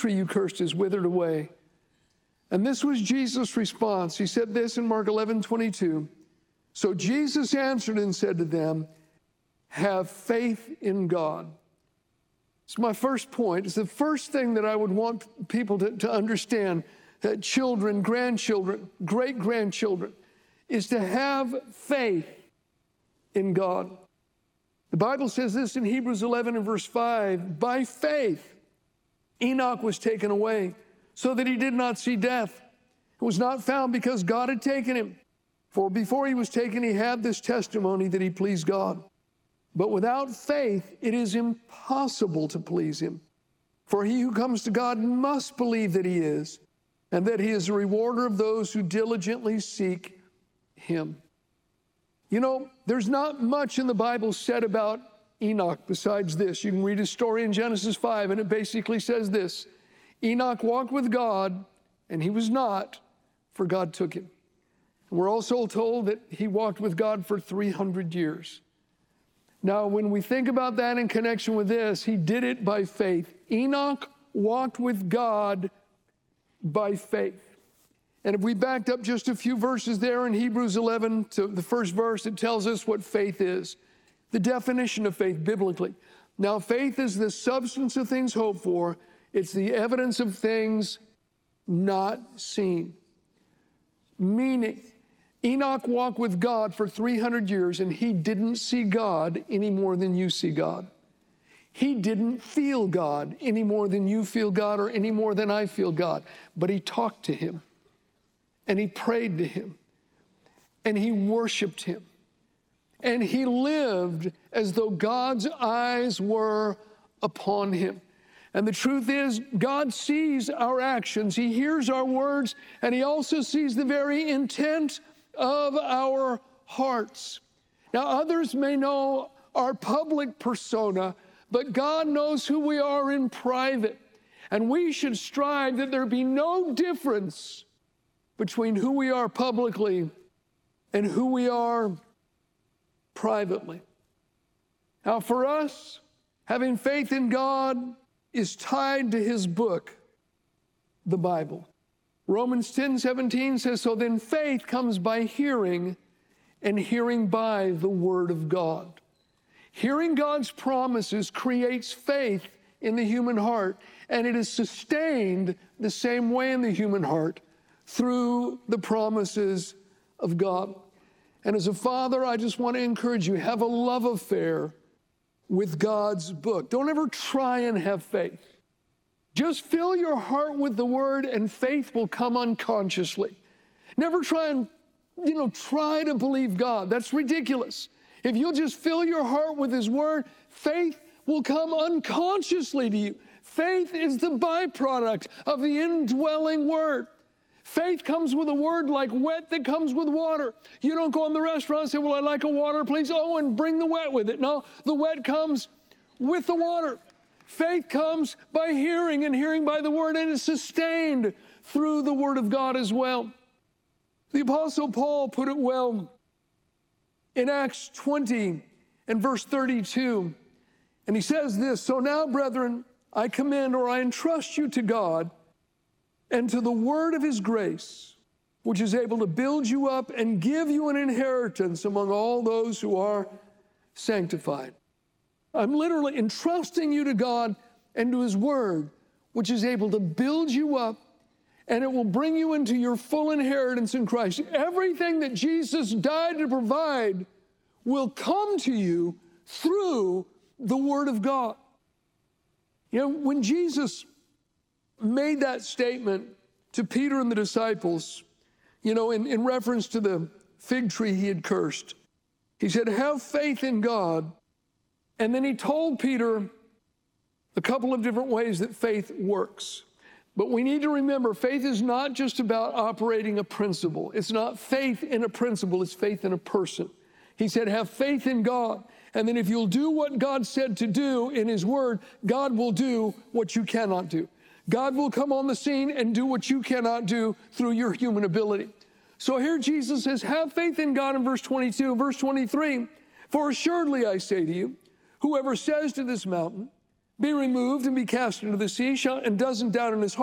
tree you cursed is withered away. And this was Jesus' response. He said this in Mark 11:22. So Jesus answered and said to them, have faith in God. It's my first point. It's the first thing that I would want people to understand, that children, grandchildren, great-grandchildren, is to have faith in God. The Bible says this in Hebrews 11 and verse 5, by faith, Enoch was taken away so that he did not see death. It was not found because God had taken him. For before he was taken, he had this testimony that he pleased God. But without faith, it is impossible to please him. For he who comes to God must believe that he is, and that he is a rewarder of those who diligently seek him. You know, there's not much in the Bible said about Enoch besides this. You can read his story in Genesis 5, and it basically says this. Enoch walked with God, and he was not, for God took him. And we're also told that he walked with God for 300 years. Now, when we think about that in connection with this, he did it by faith. Enoch walked with God by faith. And if we backed up just a few verses there in Hebrews 11 to the first verse, it tells us what faith is. The definition of faith biblically. Now, faith is the substance of things hoped for. It's the evidence of things not seen. Meaning, Enoch walked with God for 300 years, and he didn't see God any more than you see God. He didn't feel God any more than you feel God or any more than I feel God. But he talked to him, and he prayed to him, and he worshiped him. And he lived as though God's eyes were upon him. And the truth is, God sees our actions. He hears our words, and he also sees the very intent of our hearts. Now, others may know our public persona, but God knows who we are in private. And we should strive that there be no difference between who we are publicly and who we are privately. Now, for us, having faith in God is tied to his book, the Bible. Romans 10:17 says, so then faith comes by hearing, and hearing by the word of God. Hearing God's promises creates faith in the human heart, and it is sustained the same way in the human heart through the promises of God. And as a father, I just want to encourage you, have a love affair with God's book. Don't ever try and have faith. Just fill your heart with the word, and faith will come unconsciously. Never try and, try to believe God. That's ridiculous. If you'll just fill your heart with his word, faith will come unconsciously to you. Faith is the byproduct of the indwelling word. Faith comes with a word like wet that comes with water. You don't go in the restaurant and say, well, I'd like a water, please. Oh, and bring the wet with it. No, the wet comes with the water. Faith comes by hearing, and hearing by the word, and is sustained through the word of God as well. The Apostle Paul put it well in Acts 20 and verse 32. And he says this, so now, brethren, I commend or I entrust you to God and to the word of his grace, which is able to build you up and give you an inheritance among all those who are sanctified. I'm literally entrusting you to God and to his word, which is able to build you up, and it will bring you into your full inheritance in Christ. Everything that Jesus died to provide will come to you through the word of God. When Jesus made that statement to Peter and the disciples, in reference to the fig tree he had cursed, he said, have faith in God. And then he told Peter a couple of different ways that faith works. But we need to remember, faith is not just about operating a principle. It's not faith in a principle, it's faith in a person. He said, have faith in God. And then if you'll do what God said to do in his word, God will do what you cannot do. God will come on the scene and do what you cannot do through your human ability. So here Jesus says, have faith in God in verse 22. In verse 23, for assuredly I say to you, whoever says to this mountain, be removed and be cast into the sea, and doesn't doubt in his heart,